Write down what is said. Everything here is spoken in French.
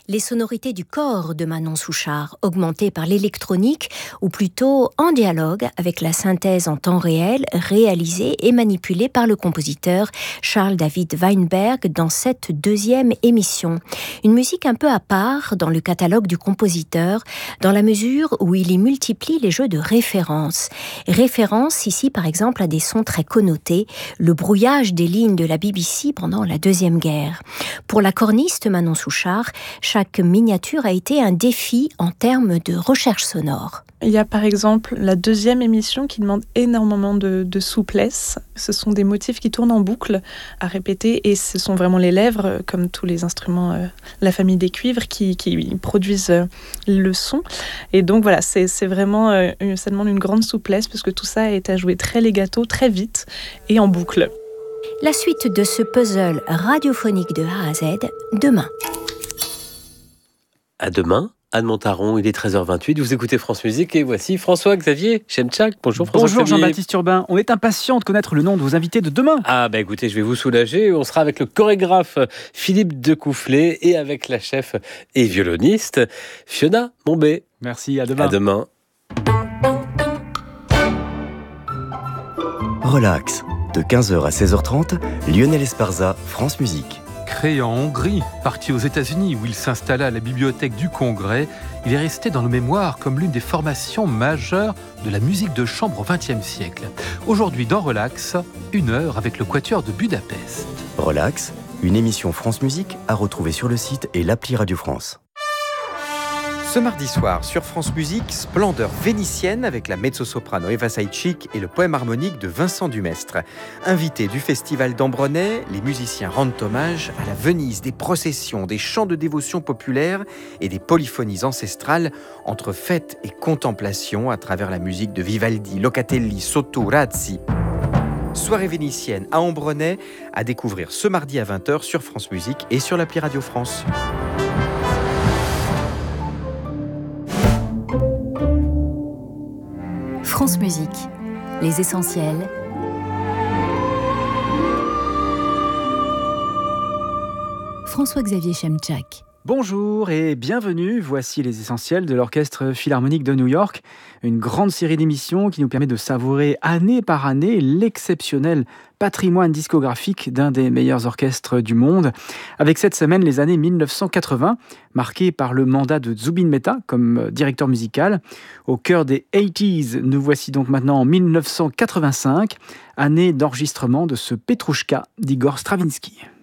Les sonorités du corps de Manon Souchard, augmentées par l'électronique, ou plutôt en dialogue avec la synthèse en temps réel, réalisée et manipulée par le compositeur Charles-David Weinberg dans cette deuxième émission. Une musique un peu à part dans le catalogue du compositeur, dans la mesure où il y multiplie les jeux de références. Références ici par exemple à des sons très connotés, le brouillage des lignes de la BBC pendant la Deuxième Guerre. Pour la corniste Manon Souchard, chaque miniature a été un défi en termes de recherche sonore. Il y a par exemple la deuxième émission qui demande énormément de souplesse. Ce sont des motifs qui tournent en boucle à répéter et ce sont vraiment les lèvres, comme tous les instruments, la famille des cuivres, qui produisent le son. Et donc voilà, c'est vraiment, ça demande une grande souplesse parce que tout ça est à jouer très legato, très vite et en boucle. La suite de ce puzzle radiophonique de A à Z, demain. À demain, Anne Montaron, il est 13h28, vous écoutez France Musique et voici François-Xavier Chemchak. Bonjour François-Xavier. Bonjour Jean-Baptiste Urbain, on est impatient de connaître le nom de vos invités de demain. Ah bah écoutez, je vais vous soulager, on sera avec le chorégraphe Philippe Decoufflet et avec la chef et violoniste Fiona Bombay. Merci, à demain. À demain. Relax, de 15h à 16h30, Lionel Esparza, France Musique. Créé en Hongrie, parti aux États-Unis où il s'installa à la bibliothèque du Congrès, il est resté dans nos mémoires comme l'une des formations majeures de la musique de chambre au XXe siècle. Aujourd'hui dans Relax, 1 heure avec le Quatuor de Budapest. Relax, une émission France Musique à retrouver sur le site et l'appli Radio France. Ce mardi soir, sur France Musique, Splendeur vénitienne avec la mezzo-soprano Eva Sajcik et le poème harmonique de Vincent Dumestre. Invités du festival d'Ambronay, les musiciens rendent hommage à la Venise des processions, des chants de dévotion populaires et des polyphonies ancestrales entre fête et contemplation à travers la musique de Vivaldi, Locatelli, Soto, Razzi. Soirée vénitienne à Ambronay, à découvrir ce mardi à 20h sur France Musique et sur l'appli Radio France. France Musique, les essentiels. François-Xavier Chemchak. Bonjour et bienvenue, voici les essentiels de l'Orchestre Philharmonique de New York, une grande série d'émissions qui nous permet de savourer année par année l'exceptionnel patrimoine discographique d'un des meilleurs orchestres du monde, avec cette semaine les années 1980, marquées par le mandat de Zubin Mehta comme directeur musical. Au cœur des 80s, nous voici donc maintenant en 1985, année d'enregistrement de ce Petrouchka d'Igor Stravinsky.